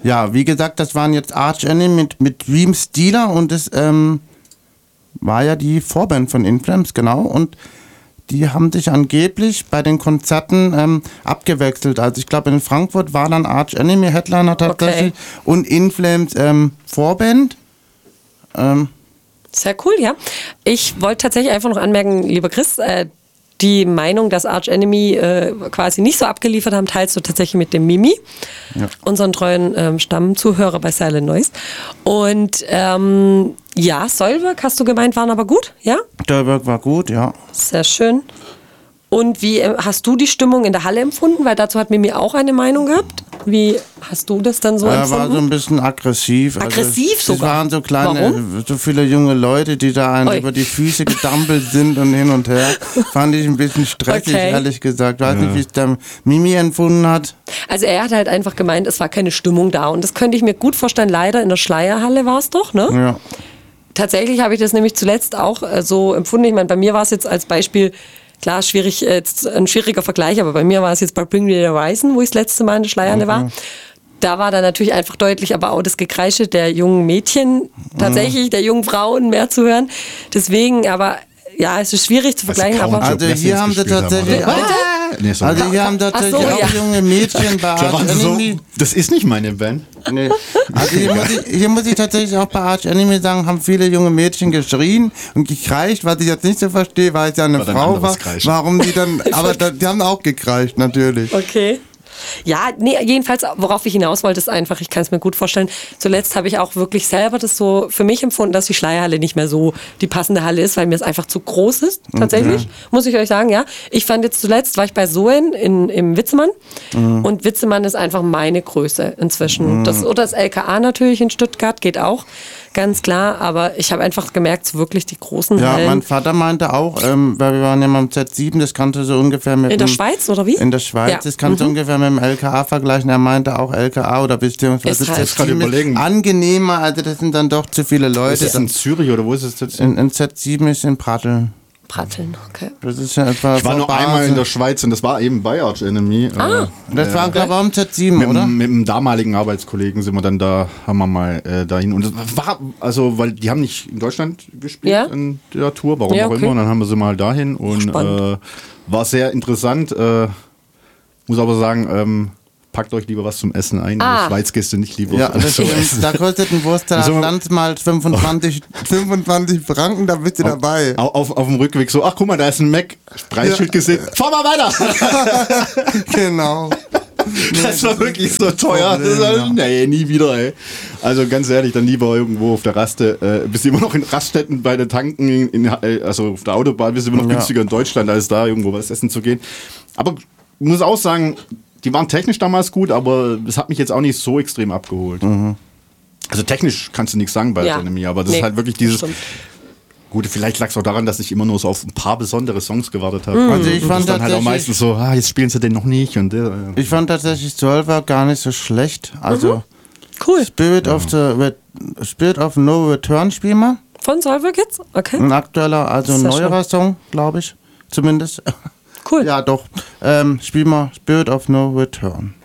Ja, wie gesagt, das waren jetzt Arch Enemy mit Dream Stealer und das war ja die Vorband von In Flames, genau. Und die haben sich angeblich bei den Konzerten abgewechselt. Also ich glaube, in Frankfurt war dann Arch Enemy Headliner tatsächlich und In Flames Vorband. Sehr cool, ja. Ich wollte tatsächlich einfach noch anmerken, lieber Chris, die Meinung, dass Arch Enemy quasi nicht so abgeliefert haben, teilst du tatsächlich mit dem Mimi, unseren treuen Stammzuhörer bei Silent Noise. Und ja, Soilwork, hast du gemeint, waren aber gut, ja? Soilwork war gut, ja. Sehr schön. Und wie hast du die Stimmung in der Halle empfunden? Weil dazu hat Mimi auch eine Meinung gehabt. Wie hast du das dann so empfunden? War so ein bisschen aggressiv. Aggressiv also, sogar? Es waren so kleine, Warum? so viele junge Leute, die da über die Füße gedampelt sind und hin und her. Fand ich ein bisschen stressig, ehrlich gesagt. Weiß nicht, wie es der Mimi empfunden hat. Also er hat halt einfach gemeint, es war keine Stimmung da. Und das könnte ich mir gut vorstellen. Leider in der Schleierhalle war es doch, ne? Ja. Tatsächlich habe ich das nämlich zuletzt auch so empfunden. Ich meine, bei mir war es jetzt als Beispiel, klar, schwierig, jetzt ein schwieriger Vergleich, aber bei mir war es jetzt bei Bring Me the Horizon, wo ich das letzte Mal in der Schleierhalle war. Da war dann natürlich einfach deutlich, aber auch das Gekreische der jungen Mädchen, tatsächlich der jungen Frauen mehr zu hören. Deswegen, aber ja, es ist schwierig zu vergleichen. Also hier haben sie tatsächlich auch... Also hier haben tatsächlich auch junge Mädchen bei Arch Enemy. Das ist nicht meine Band. Nee. Also hier muss ich tatsächlich auch bei Arch Enemy sagen, haben viele junge Mädchen geschrien und gekreischt, was ich jetzt nicht so verstehe, weil es ja eine Frau war. Warum die dann, aber die haben auch gekreischt, natürlich. Okay. Ja, nee, jedenfalls, worauf ich hinaus wollte, ist einfach, ich kann es mir gut vorstellen, zuletzt habe ich auch wirklich selber das so für mich empfunden, dass die Schleierhalle nicht mehr so die passende Halle ist, weil mir es einfach zu groß ist, tatsächlich, muss ich euch sagen, ja. Ich fand jetzt zuletzt, war ich bei Soen im Witzemann und Witzemann ist einfach meine Größe inzwischen. Oder das LKA natürlich in Stuttgart, geht auch, ganz klar, aber ich habe einfach gemerkt, so wirklich die großen Hallen. Ja, mein Vater meinte auch, weil wir waren ja mal im Z7, das kannte so ungefähr mit... In der Schweiz, oder wie? In der Schweiz, das kannte ungefähr mit dem LKA vergleichen. Er meinte auch LKA oder beziehungsweise Z7 ist angenehmer, also das sind dann doch zu viele Leute. Ist das in Zürich oder wo ist es jetzt? In Z7 ist in Pratteln. Pratteln, okay. Das ist ja etwa ich war nur einmal in der Schweiz und das war eben bei Arch Enemy. Das war, glaube ich, auch im Z7, oder? Mit einem damaligen Arbeitskollegen sind wir dann da, haben wir mal dahin. Und das war, also, weil die haben nicht in Deutschland gespielt in der Tour, warum auch immer. Und dann haben wir sie mal dahin und war sehr interessant. Muss aber sagen, packt euch lieber was zum Essen ein. In der Schweiz gehst du nicht lieber so essen. Da kostet ein Wurstsalat mal 25 Franken, da bist du dabei. Auf dem Rückweg so, ach guck mal, da ist ein Mac, Preisschild gesehen, fahr mal weiter. Genau. Das war wirklich so teuer. Nee, nie wieder, ey. Also ganz ehrlich, dann lieber irgendwo auf der Raste. Bist du immer noch in Raststätten bei den Tanken, also auf der Autobahn, bist du immer noch günstiger in Deutschland, als da irgendwo was essen zu gehen. Aber ich muss auch sagen, die waren technisch damals gut, aber es hat mich jetzt auch nicht so extrem abgeholt. Also technisch kannst du nichts sagen bei Enemy, aber das ist halt wirklich dieses... Gut, vielleicht lag es auch daran, dass ich immer nur so auf ein paar besondere Songs gewartet habe. Also ich fand dann halt auch meistens so, jetzt spielen sie den noch nicht. Und ich fand tatsächlich Soilwork gar nicht so schlecht. Also cool. Spirit of No Return spielen wir. Von Soilwork jetzt? Okay. Ein aktueller, also ein neuerer Song, glaube ich. Zumindest. Cool. Ja, doch. Spielen wir Spirit of No Return.